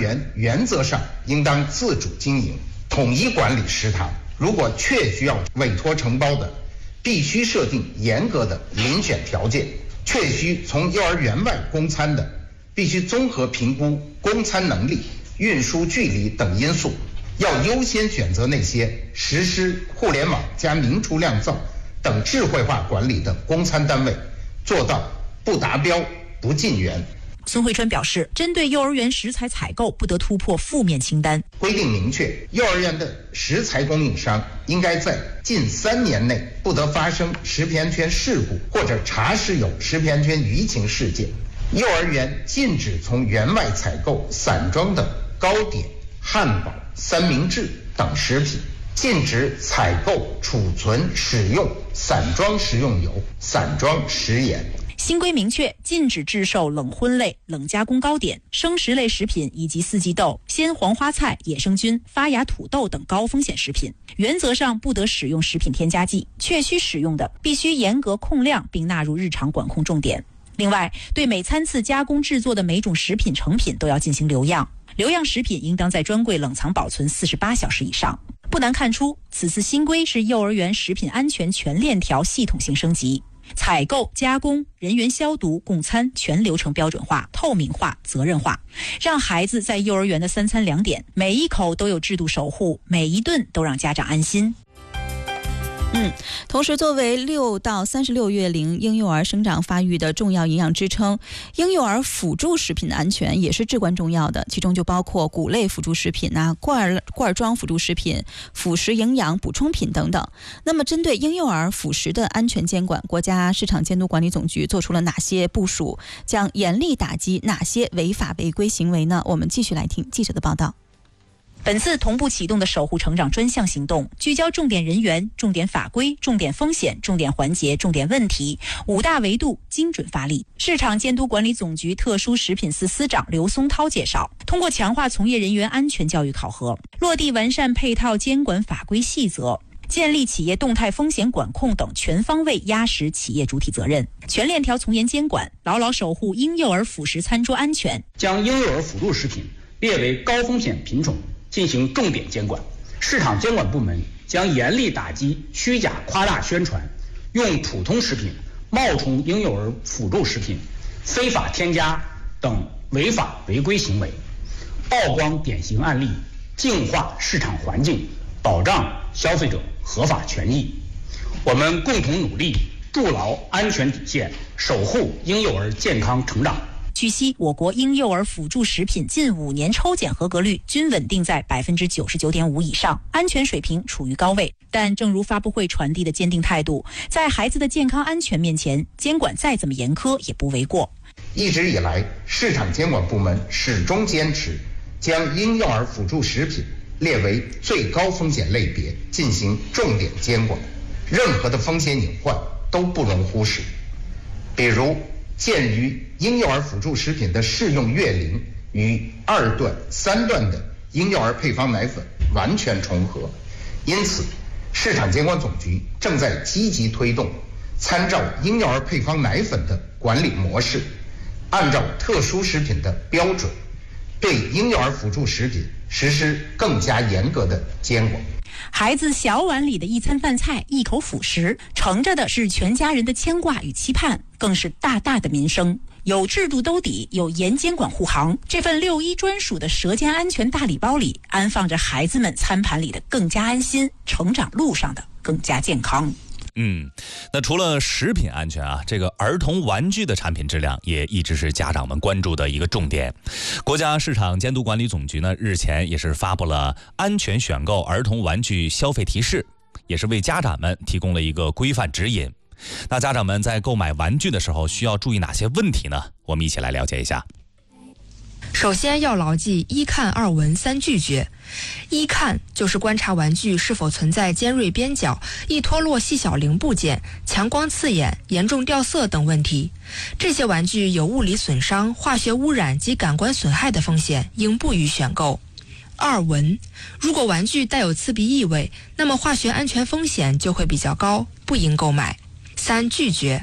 园原则上应当自主经营，统一管理食堂。如果确需要委托承包的，必须设定严格的遴选条件；确需从幼儿园外供餐的，必须综合评估供餐能力、运输距离等因素，要优先选择那些实施互联网加明厨亮灶等智慧化管理的供餐单位，做到不达标不进园。 孙慧川表示，针对幼儿园食材采购不得突破负面清单， 规定明确，幼儿园的食材供应商应该在近3年内不得发生食品安全事故或者查实有食品安全舆情事件。幼儿园禁止从园外采购散装的糕点、汉堡、三明治等食品，禁止采购、储存、使用散装食用油、散装食盐。 新规明确，禁止制售冷荤类、冷加工糕点、生食类食品以及四季豆、鲜黄花菜、野生菌、发芽土豆等高风险食品。原则上不得使用食品添加剂，确需使用的必须严格控量并纳入日常管控重点。另外，对每餐次加工制作的每种食品成品都要进行留样，留样食品应当在专柜冷藏保存48小时以上。不难看出，此次新规是幼儿园食品安全全链条系统性升级，采购、加工、人员消毒、供餐全流程标准化、透明化、责任化，让孩子在幼儿园的3餐2点，每一口都有制度守护，每一顿都让家长安心。 同时作为6到36月龄婴幼儿生长发育的重要营养支撑，婴幼儿辅助食品的安全也是至关重要的，其中就包括谷类辅助食品罐装辅助食品、辅食营养补充品等等。那么针对婴幼儿辅食的安全监管，国家市场监督管理总局做出了哪些部署，将严厉打击哪些违法违规行为呢？我们继续来听记者的报道。 本次同步启动的守护成长专项行动，聚焦重点人员、重点法规、重点风险、重点环节、重点问题5大维度，精准发力。市场监督管理总局特殊食品司司长刘松涛介绍，通过强化从业人员安全教育考核，落地完善配套监管法规细则，建立企业动态风险管控等全方位压实企业主体责任，全链条从严监管，牢牢守护婴幼儿辅食餐桌安全。 将婴幼儿辅助食品列为高风险品种，进行重点监管。市场监管部门将严厉打击虚假夸大宣传、用普通食品冒充婴幼儿辅助食品、非法添加等违法违规行为，曝光典型案例，净化市场环境，保障消费者合法权益。我们共同努力，筑牢安全底线，守护婴幼儿健康成长。 据悉，我国婴幼儿辅助食品近5年抽检合格率均稳定在99.5%以上，安全水平处于高位。但正如发布会传递的坚定态度，在孩子的健康安全面前，监管再怎么严苛也不为过。 一直以来，市场监管部门始终坚持将婴幼儿辅助食品列为最高风险类别，进行重点监管，任何的风险隐患都不容忽视。比如，鉴于婴幼儿辅助食品的适用月龄与2段、3段的婴幼儿配方奶粉完全重合，因此市场监管总局正在积极推动参照婴幼儿配方奶粉的管理模式，按照特殊食品的标准，对婴幼儿辅助食品实施更加严格的监管。 孩子小碗里的一餐饭菜，一口辅食，盛着的是全家人的牵挂与期盼，更是大大的民生。有制度兜底，有严监管护航，这份6·1专属的舌尖安全大礼包里，安放着孩子们餐盘里的更加安心，成长路上的更加健康。 那除了食品安全啊，这个儿童玩具的产品质量也一直是家长们关注的一个重点。国家市场监督管理总局呢，日前也是发布了安全选购儿童玩具消费提示，也是为家长们提供了一个规范指引。那家长们在购买玩具的时候需要注意哪些问题呢？我们一起来了解一下。 首先要牢记1看2闻3拒绝。1看就是观察玩具是否存在尖锐边角、易脱落细小零部件、强光刺眼、严重掉色等问题。这些玩具有物理损伤、化学污染及感官损害的风险，应不予选购。2闻，如果玩具带有刺鼻异味，那么化学安全风险就会比较高，不应购买。3拒绝，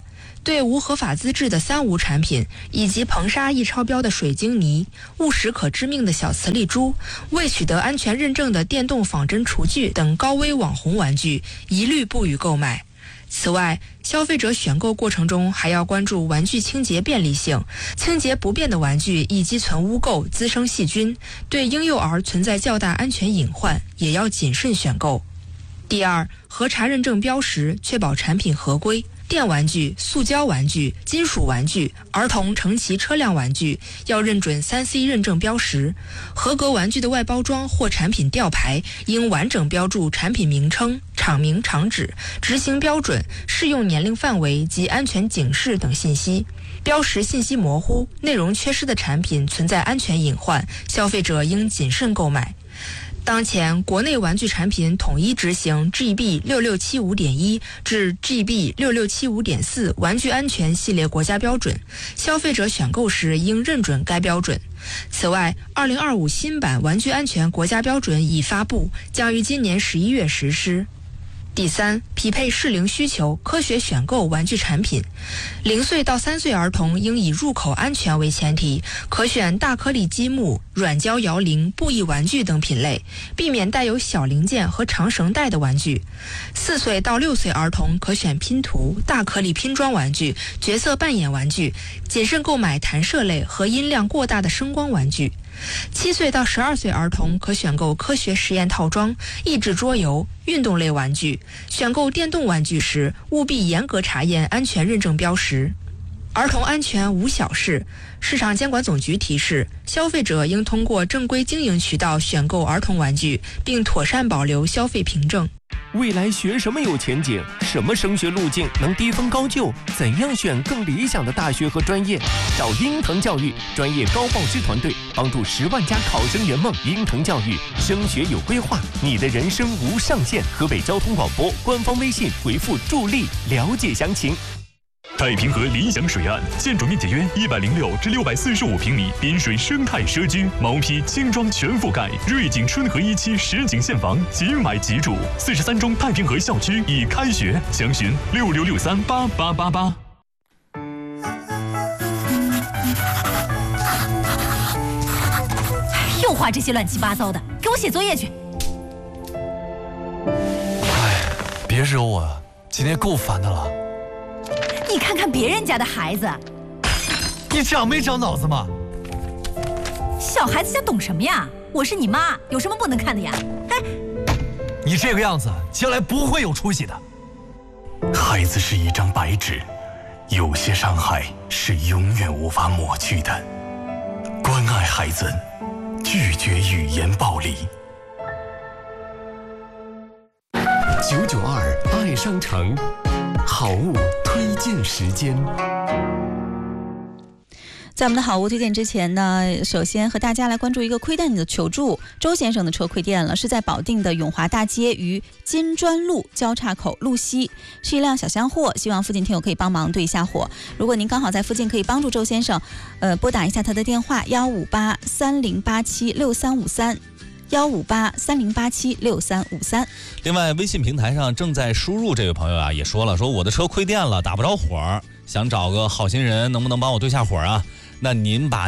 对无合法资质的三无产品，以及硼砂易超标的水晶泥、误食可致命的小磁力珠、未取得安全认证的电动仿真厨具等高危网红玩具，一律不予购买。此外，消费者选购过程中还要关注玩具清洁便利性，清洁不便的玩具易积存污垢、滋生细菌，对婴幼儿存在较大安全隐患，也要谨慎选购。第二，核查认证标识，确保产品合规。电玩具、塑胶玩具、金属玩具、儿童乘骑车辆玩具要认准 3C 认证标识。合格玩具的外包装或产品吊牌应完整标注产品名称、厂名、厂址、执行标准、适用年龄范围及安全警示等信息。标识信息模糊、内容缺失的产品存在安全隐患，消费者应谨慎购买。当前，国内玩具产品统一执行 GB 6675.1 至 GB 6675.4玩具安全系列国家标准，消费者选购时应认准该标准。此外，2025新版玩具安全国家标准已发布，将于今年11月实施。第三，匹配适龄需求，科学选购玩具产品。0岁到3岁儿童应以入口安全为前提，可选大颗粒积木、软胶摇铃、布艺玩具等品类，避免带有小零件和长绳带的玩具。4岁到6岁儿童可选拼图、大颗粒拼装玩具、角色扮演玩具，谨慎购买弹射类和音量过大的声光玩具。7岁到12岁儿童可选购科学实验套装、益智桌游、运动类玩具。选购电动玩具时，务必严格查验安全认证标识。儿童安全无小事，市场监管总局提示，消费者应通过正规经营渠道选购儿童玩具，并妥善保留消费凭证。 未来学什么有前景？什么升学路径能低分高就？怎样选更理想的大学和专业？找英腾教育专业高报师团队，帮助10万家考生圆梦。英腾教育，升学有规划，你的人生无上限。河北交通广播官方微信回复助力了解详情。 太平河理想水岸，建筑面积约106至645平米，滨水生态社区，毛坯轻装全覆盖，瑞景春和1期实景现房，即买即住。43中太平河校区已开学，详询6663888888。 又画这些乱七八糟的，给我写作业去。 哎，别惹我啊，今天够烦的了。 你看看别人家的孩子， 你长没长脑子吗？ 小孩子家懂什么呀？我是你妈，有什么不能看的呀？哎， 你这个样子，将来不会有出息的。 孩子是一张白纸，有些伤害是永远无法抹去的。关爱孩子，拒绝语言暴力。 992爱商城好物推荐时间。 在我们的好物推荐之前呢，首先和大家来关注一个亏店的求助。周先生的车亏店了，是在保定的永华大街与金砖路交叉口路西，是一辆小厢货，希望附近听友可以帮忙对一下货。如果您刚好在附近，可以帮助周先生拨打一下他的电话15830876353。15830876353。 另外，微信平台上正在输入这位朋友啊，也说了，说我的车亏电了，打不着火，想找个好心人，能不能帮我对下火啊？那您把